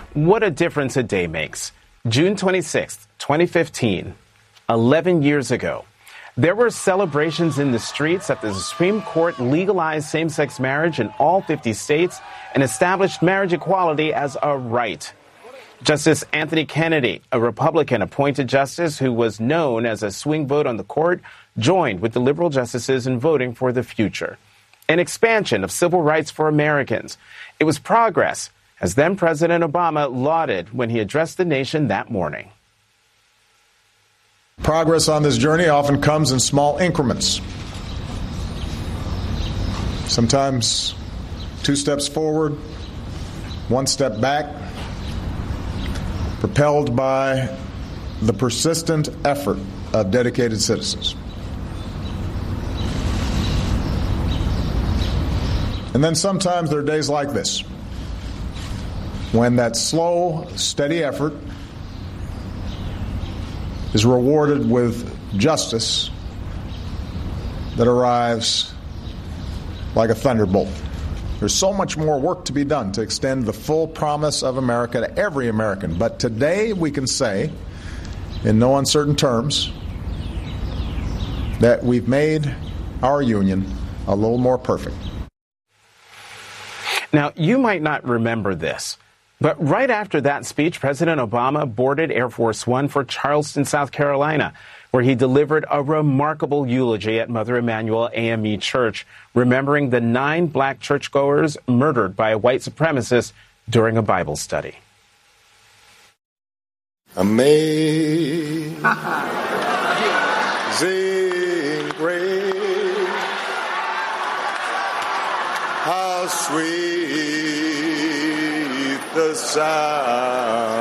What a difference a day makes. June 26th, 2015, 11 years ago. There were celebrations in the streets after the Supreme Court legalized same-sex marriage in all 50 states and established marriage equality as a right. Justice Anthony Kennedy, a Republican-appointed justice who was known as a swing vote on the court, joined with the liberal justices in voting for the future. An expansion of civil rights for Americans. It was progress, as then-President Obama lauded when he addressed the nation that morning. Progress on this journey often comes in small increments. Sometimes 2 steps forward, 1 step back, propelled by the persistent effort of dedicated citizens. And then sometimes there are days like this, when that slow, steady effort is rewarded with justice that arrives like a thunderbolt. There's so much more work to be done to extend the full promise of America to every American. But today we can say, in no uncertain terms, that we've made our union a little more perfect. Now, you might not remember this, but right after that speech, President Obama boarded Air Force One for Charleston, South Carolina, where he delivered a remarkable eulogy at Mother Emanuel AME Church, remembering the 9 black churchgoers murdered by a white supremacist during a Bible study. Amazing grace, how sweet the sound